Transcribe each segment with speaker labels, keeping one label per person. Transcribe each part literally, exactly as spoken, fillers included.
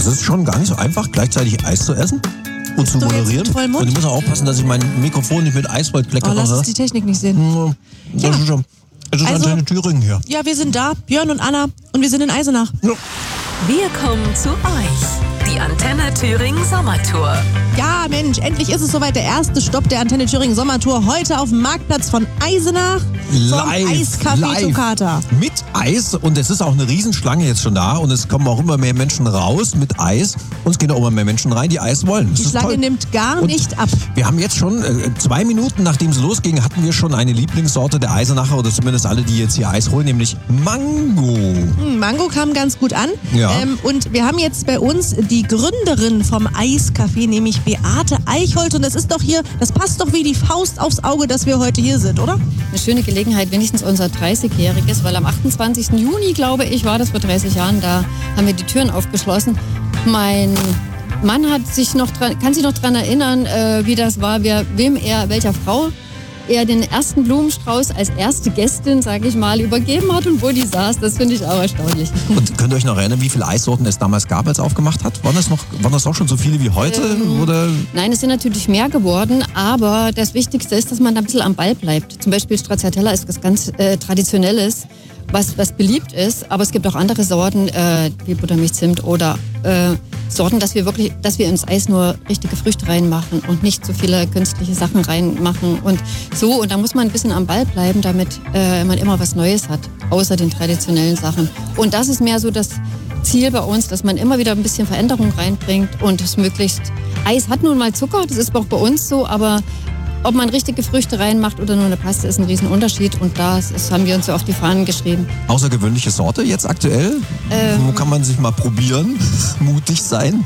Speaker 1: ist schon gar nicht so einfach, gleichzeitig Eis zu essen und
Speaker 2: Isst
Speaker 1: zu
Speaker 2: du jetzt
Speaker 1: moderieren.
Speaker 2: mit vollem Mund?
Speaker 1: Und ich muss auch aufpassen, dass ich mein Mikrofon nicht mit Eis vollkleckere.
Speaker 2: Oh, lass uns die Technik nicht sehen.
Speaker 1: Ja. Das ist schon. Es ist
Speaker 2: Also-
Speaker 1: Antenne Thüringen hier.
Speaker 2: Ja, wir sind da, Björn und Anna, und wir sind in Eisenach.
Speaker 1: Ja.
Speaker 3: Wir kommen zu euch. Die Antenne Thüringen Sommertour.
Speaker 2: Ja, Mensch, endlich ist es soweit. Der erste Stopp der Antenne Thüringen Sommertour. Heute auf dem Marktplatz von Eisenach vom Eiscafé Toccata.
Speaker 1: Mit Eis, und es ist auch eine Riesenschlange jetzt schon da, und es kommen auch immer mehr Menschen raus mit Eis, und es gehen auch immer mehr Menschen rein, die Eis wollen. Das
Speaker 2: Die
Speaker 1: ist
Speaker 2: Schlange
Speaker 1: toll.
Speaker 2: nimmt gar
Speaker 1: Und
Speaker 2: nicht ab.
Speaker 1: Wir haben jetzt schon äh, zwei Minuten, nachdem es losging, hatten wir schon eine Lieblingssorte der Eisenacher, oder zumindest alle, die jetzt hier Eis holen, nämlich Mango.
Speaker 2: Hm, Mango kam ganz gut an.
Speaker 1: Ja.
Speaker 2: Ähm, und wir haben jetzt bei uns die Gründerin vom Eiscafé, nämlich Beate Eichholz. Und das ist doch hier, das passt doch wie die Faust aufs Auge, dass wir heute hier sind, oder?
Speaker 4: Eine schöne Gelegenheit, wenigstens unser dreißigjähriges, weil am achtundzwanzigsten Juni, glaube ich, war das vor dreißig Jahren, da haben wir die Türen aufgeschlossen. Mein Mann hat sich noch dran, kann sich noch daran erinnern, äh, wie das war, wer, wem er, welcher Frau er den ersten Blumenstrauß als erste Gästin, sage ich mal, übergeben hat und wo die saß. Das finde ich auch erstaunlich.
Speaker 1: Und könnt ihr euch noch erinnern, wie viele Eissorten es damals gab, als aufgemacht hat? Waren das, noch, waren das auch schon so viele wie heute?
Speaker 4: Ähm,
Speaker 1: oder?
Speaker 4: Nein, es sind natürlich mehr geworden, aber das Wichtigste ist, dass man da ein bisschen am Ball bleibt. Zum Beispiel Stracciatella ist was ganz äh, Traditionelles, was, was beliebt ist, aber es gibt auch andere Sorten, äh, wie Buttermilch, Zimt oder äh, Sorten, dass wir wirklich, dass wir ins Eis nur richtige Früchte reinmachen und nicht so viele künstliche Sachen reinmachen und so. Und da muss man ein bisschen am Ball bleiben, damit äh, man immer was Neues hat, außer den traditionellen Sachen. Und das ist mehr so das Ziel bei uns, dass man immer wieder ein bisschen Veränderung reinbringt und es möglichst. Eis hat nun mal Zucker, das ist auch bei uns so, aber ob man richtige Früchte reinmacht oder nur eine Paste, ist ein Riesenunterschied. Und das ist, haben wir uns so auf die Fahnen geschrieben.
Speaker 1: Außergewöhnliche Sorte jetzt aktuell?
Speaker 4: Ähm,
Speaker 1: Wo kann man sich mal probieren? Mutig sein?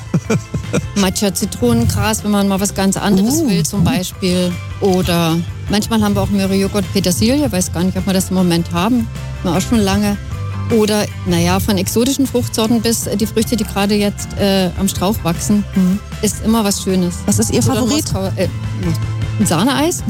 Speaker 4: Matcha Zitronengras, wenn man mal was ganz anderes
Speaker 1: Uh.
Speaker 4: will zum Beispiel. Oder manchmal haben wir auch Möhrejoghurt Petersilie, weiß gar nicht, ob wir das im Moment haben. Haben wir auch schon lange. Oder, naja, von exotischen Fruchtsorten bis die Früchte, die gerade jetzt äh, am Strauch wachsen,
Speaker 2: Mhm.
Speaker 4: ist immer was Schönes.
Speaker 2: Was ist Ihr
Speaker 4: Oder
Speaker 2: Favorit?
Speaker 4: Moskauer, äh, ein Sahneeis.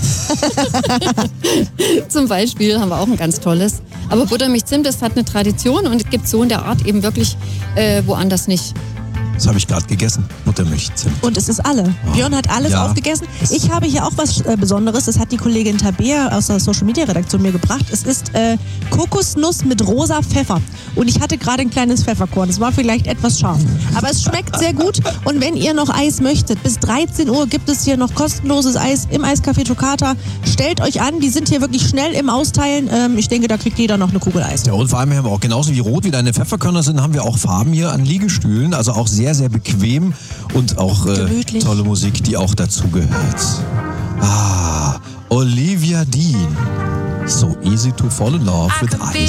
Speaker 4: Zum Beispiel haben wir auch ein ganz tolles. Aber Buttermilch Zimt, das hat eine Tradition und es gibt so in der Art eben wirklich äh, woanders nicht.
Speaker 1: Das habe ich gerade gegessen. Buttermilch, Zimt.
Speaker 2: Und es ist alle. Björn hat alles
Speaker 1: Ja.
Speaker 2: aufgegessen.
Speaker 1: Es-
Speaker 2: Ich habe hier auch was äh, Besonderes. Das hat die Kollegin Tabea aus der Social Media Redaktion mir gebracht. Es ist äh, Kokosnuss mit rosa Pfeffer. Und ich hatte gerade ein kleines Pfefferkorn. Es war vielleicht etwas scharf. Aber es schmeckt sehr gut. Und wenn ihr noch Eis möchtet, bis dreizehn Uhr gibt es hier noch kostenloses Eis im Eiscafé Toccata. Stellt euch an, die sind hier wirklich schnell im Austeilen. Ähm, ich denke, da kriegt jeder noch eine Kugel Eis.
Speaker 1: Ja, und vor allem haben wir auch genauso wie rot wie deine Pfefferkörner sind, haben wir auch Farben hier an Liegestühlen. Also auch sehr, sehr bequem und auch äh,
Speaker 2: Gemütlich.
Speaker 1: tolle Musik, die auch dazugehört. Ah, Olivia Dean. So easy to fall in love with
Speaker 3: I could be
Speaker 1: Eis.